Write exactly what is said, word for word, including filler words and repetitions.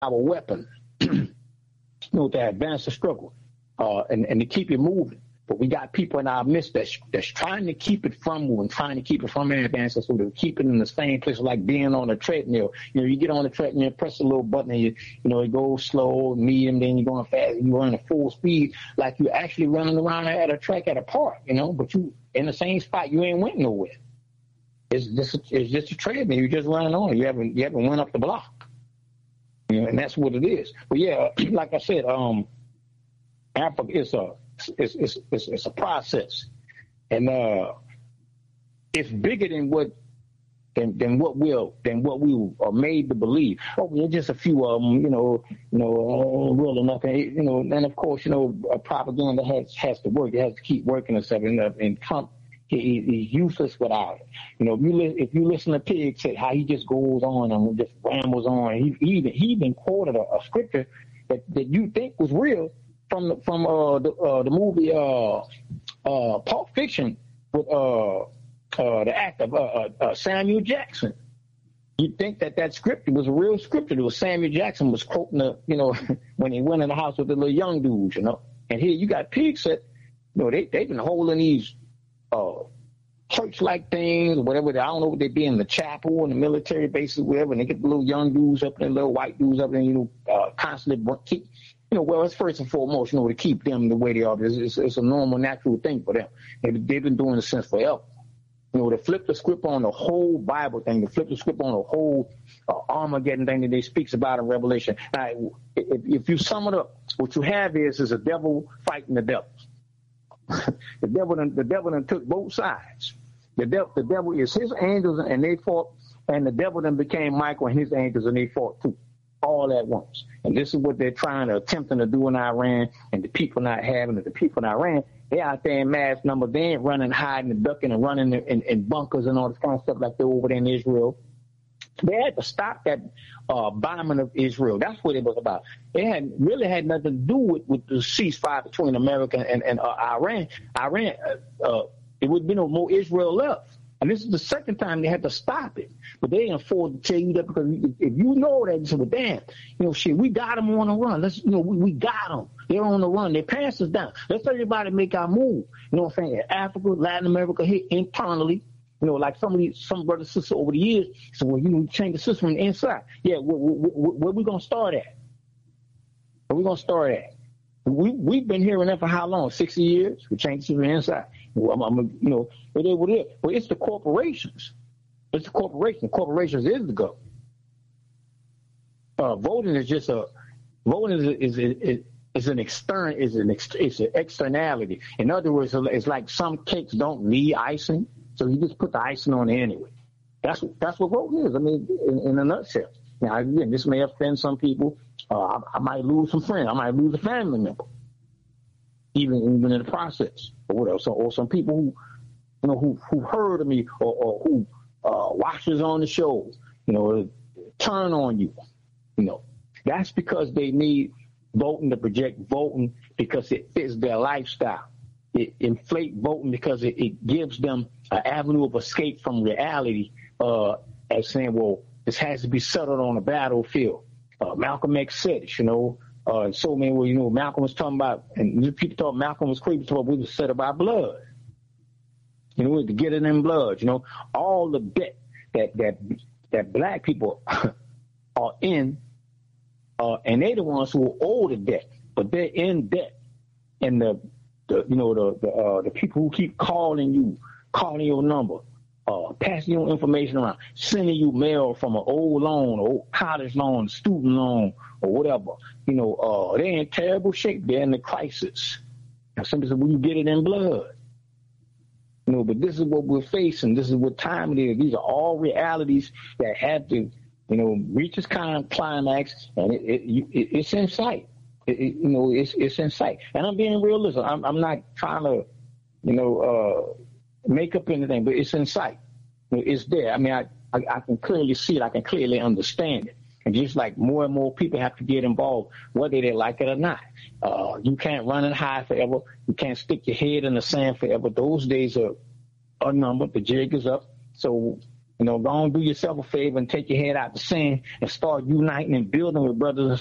our weapon, you know, to advance the struggle, uh, and, and to keep it moving. But we got people in our midst that's, that's trying to keep it from moving, trying to keep it from advancing, so they keep it in the same place, like being on a treadmill. You know, you get on the treadmill, press a little button, and you, you know, it goes slow, medium, then you're going fast, and you're running at full speed, like you're actually running around at a track at a park, you know, but you in the same spot, you ain't went nowhere. It's just, it's just a treadmill. You're just running on. You haven't, you haven't went up the block. You know, and that's what it is. But yeah, like I said, um, Africa is a, it's, it's, it's, it's a process, and uh, it's bigger than what, than, than what we'll, than what we are made to believe. Oh, there's just a few of them, you know, you know, uh, real enough, and you know, and of course, you know, uh, propaganda has has to work. It has to keep working and stuff, and, uh, and Trump, he, he's useless without it. You know, if you li- if you listen to Pig say how he just goes on and just rambles on, he, he even he even quoted a, a scripture that, that you think was real from the, from uh, the uh, the movie uh, uh, Pulp Fiction with uh, uh, the actor uh, uh, Samuel Jackson. You'd think that that scripture was a real scripture. It was Samuel Jackson was quoting the, you know, when he went in the house with the little young dudes, you know. And here you got Pig said, you know, they they've been holding these uh, church-like things, or whatever. I don't know what they be in the chapel, in the military bases, whatever. And they get the little young dudes up there, little white dudes up there, you know, uh, constantly keep. You know, well, it's first and foremost, you know, to keep them the way they are. It's, it's, it's a normal, natural thing for them. They, they've been doing it since forever. You know, to flip the script on the whole Bible thing, to flip the script on the whole uh, Armageddon thing that they speaks about in Revelation. Now, if, if you sum it up, what you have is is a devil fighting the devil. the devil, done, the devil done took both sides. The devil, the devil is his angels and they fought, and the devil then became Michael and his angels and they fought too, all at once. And this is what they're trying to attempting to do in Iran, and the people not having it. The people in Iran, they're out there in mass numbers. They ain't running, hiding, and ducking, and running in, in, in bunkers and all this kind of stuff like they're over there in Israel. They had to stop that uh, bombing of Israel. That's what it was about. It had really had nothing to do with, with the ceasefire between America and, and uh, Iran. Iran, uh, uh, it would be no more Israel left. And this is the second time they had to stop it. But they didn't afford to tell you that, because if you know that, you say, well, damn, you know, shit, we got them on the run. Let's, you know, we, we got them. They're on the run. They passed us down. Let's everybody make our move. You know what I'm saying? Africa, Latin America, here internally. You know, like some of these, some brothers and sisters over the years, so well, you know, change the system from the inside. Yeah, where, where, where we gonna start at? Where we gonna start at? We we've been hearing that for how long? Sixty years. We changed the system from the inside. Well, I'm, I'm, you know, it is what it is. Well, it's the corporations. It's the corporations. Corporations is the go. Uh, voting is just a voting is is is, is an extern is an ex, it's an externality. In other words, it's like some cakes don't need icing. So you just put the icing on it anyway. That's that's what voting is. I mean, in, in a nutshell. Now, again, this may offend some people. Uh, I, I might lose some friends. I might lose a family member, even even in the process, or whatever. So, or some people who, you know, who who heard of me, or, or who uh, watches on the show, you know, turn on you. You know, that's because they need voting to project voting because it fits their lifestyle. It inflate voting because it, it gives them an avenue of escape from reality, uh, as saying, well, this has to be settled on a battlefield. Uh, Malcolm X said it, you know, uh, and so many, well, you know, Malcolm was talking about, and people thought Malcolm was crazy, thought we was settled by blood. You know, to get it in blood, you know, all the debt that, that, that black people are in, uh, and they're the ones who owe the debt, but they're in debt. And the, the you know, the, the, uh, the people who keep calling you, calling your number, uh, passing your information around, sending you mail from an old loan, or college loan, student loan, or whatever, you know, uh, they're in terrible shape. They're in the crisis. And somebody said, well, you get it in blood. You know, but this is what we're facing. This is what time it is. These are all realities that have to, you know, reach its kind of climax, and it, it, it, it's in sight. It, it, you know, it's it's in sight. And I'm being realistic. I'm, I'm not trying to, you know, uh, make up anything, but it's in sight. It's there. I mean, I, I, I can clearly see it. I can clearly understand it. And just like more and more people have to get involved, whether they like it or not. Uh, you can't run and hide forever. You can't stick your head in the sand forever. Those days are, are numbered. The jig is up. So, You know, go on, do yourself a favor and take your head out the sand and start uniting and building with brothers and